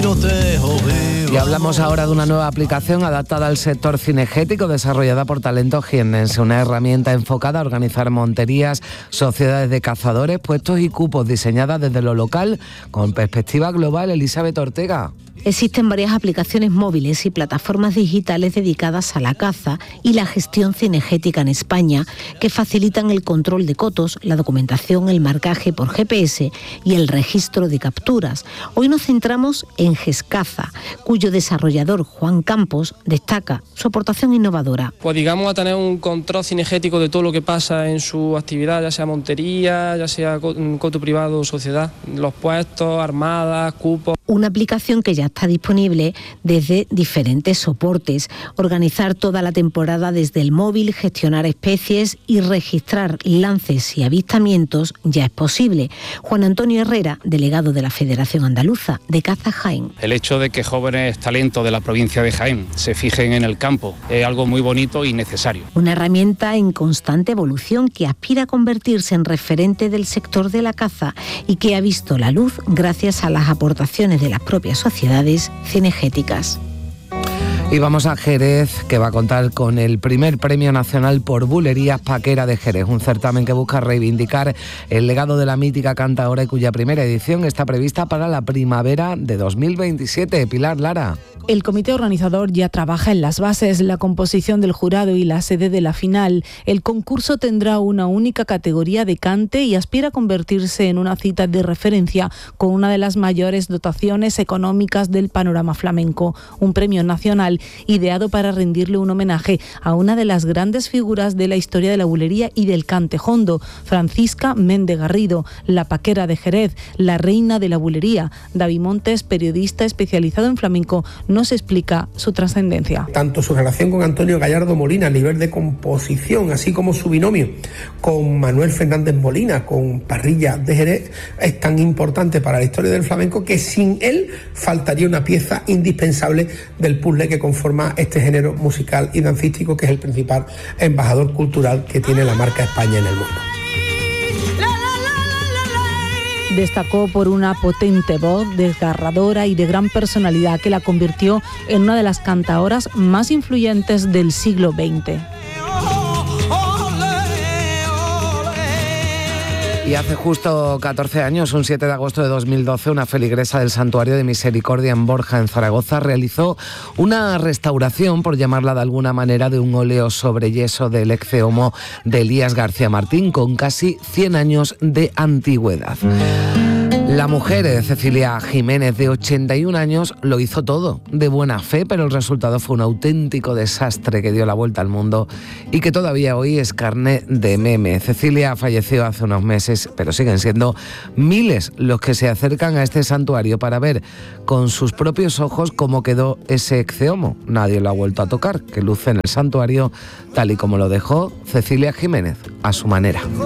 yo te dejo vivo. Y hablamos ahora de una nueva aplicación adaptada al sector cinegético desarrollada por Talento Jiennense, una herramienta enfocada a organizar monterías, sociedades de cazadores, puestos y cupos, diseñada desde lo local con perspectiva global. Elizabeth Ortega. Existen varias aplicaciones móviles y plataformas digitales dedicadas a la caza y la gestión cinegética en España, que facilitan el control de cotos, la documentación, el marcaje por GPS y el registro de capturas. Hoy nos centramos en GESCaza, cuyo desarrollador, Juan Campos, destaca su aportación innovadora. Pues digamos a tener un control cinegético de todo lo que pasa en su actividad, ya sea montería, ya sea coto privado o sociedad, los puestos, armadas, cupos. Una aplicación que ya está disponible desde diferentes soportes. Organizar toda la temporada desde el móvil, gestionar especies y registrar lances y avistamientos ya es posible. Juan Antonio Herrera, delegado de la Federación Andaluza de Caza Jaén. El hecho de que jóvenes talentos de la provincia de Jaén se fijen en el campo es algo muy bonito y necesario. Una herramienta en constante evolución que aspira a convertirse en referente del sector de la caza y que ha visto la luz gracias a las aportaciones de las propias sociedades cinegéticas. Y vamos a Jerez, que va a contar con el primer Premio Nacional por Bulerías Paquera de Jerez, un certamen que busca reivindicar el legado de la mítica cantaora y cuya primera edición está prevista para la primavera de 2027. Pilar Lara. El comité organizador ya trabaja en las bases, la composición del jurado y la sede de la final. El concurso tendrá una única categoría de cante y aspira a convertirse en una cita de referencia con una de las mayores dotaciones económicas del panorama flamenco. Un premio nacional ideado para rendirle un homenaje a una de las grandes figuras de la historia de la bulería y del cante jondo, Francisca Méndez Garrido, la paquera de Jerez, la reina de la bulería. David Montes, periodista especializado en flamenco, nos explica su trascendencia. Tanto su relación con Antonio Gallardo Molina a nivel de composición, así como su binomio con Manuel Fernández Molina, con Parrilla de Jerez, es tan importante para la historia del flamenco que sin él faltaría una pieza indispensable del puzzle que conforma este género musical y dancístico, que es el principal embajador cultural que tiene la marca España en el mundo. Destacó por una potente voz, desgarradora y de gran personalidad que la convirtió en una de las cantaoras más influyentes del siglo XX. Y hace justo 14 años, un 7 de agosto de 2012, una feligresa del Santuario de Misericordia en Borja, en Zaragoza, realizó una restauración, por llamarla de alguna manera, de un óleo sobre yeso del Ecce Homo de Elías García Martín, con casi 100 años de antigüedad. La mujer de Cecilia Jiménez, de 81 años, lo hizo todo de buena fe, pero el resultado fue un auténtico desastre que dio la vuelta al mundo y que todavía hoy es carne de meme. Cecilia falleció hace unos meses, pero siguen siendo miles los que se acercan a este santuario para ver con sus propios ojos cómo quedó ese Ecce Homo. Nadie lo ha vuelto a tocar, que luce en el santuario tal y como lo dejó Cecilia Jiménez, a su manera.